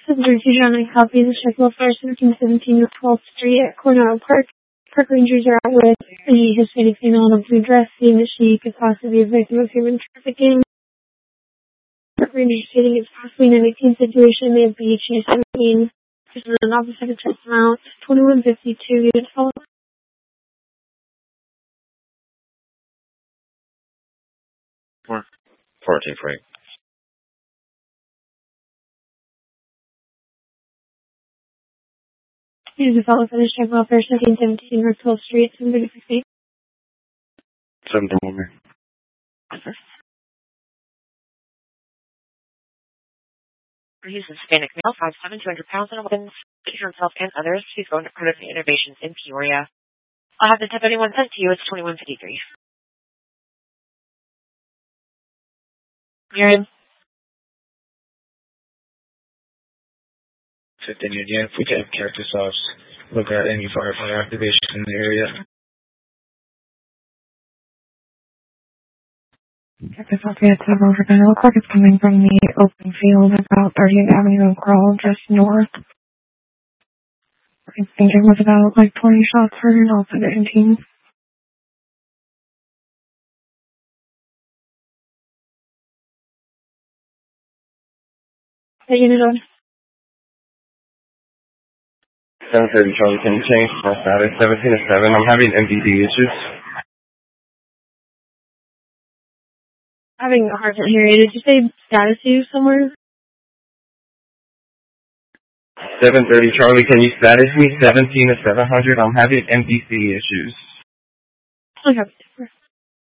732 John and copy the Sheffield Fire 1717 North 12th Street at Coronado Park. Park rangers are out with a Hispanic female in a blue dress, seeing that she could possibly be a victim of human trafficking. Park rangers stating it's possibly an 18 situation, may have beach, 17. Just an opposite address amount, 2152 units follow. 14 Frank. Here's a fellow finished check welfare 1717 North 12th Street, 736. 7 woman. He's a Hispanic male, 5'7", 200 pounds, and a weapons. For himself and others, he's going to Protective Innovations in Peoria. I'll have the 1031 sent to you. It's 2153. You're in. 15 again, if we can have Cactus Ops look at any firefighter activation in the area. Cactus Ops, yeah, it's over. It looks like it's coming from the open field about 30th Avenue and Crawl, just north. I think it was about 20 shots heard off at 18. Hey, unit on. 730 Charlie, can you change my status? 17 to 7. I'm having MDD issues. Having a hard time hearing. Did you say status you somewhere? 730 Charlie, can you status me? 17 to 700. I'm having MDC issues. Okay.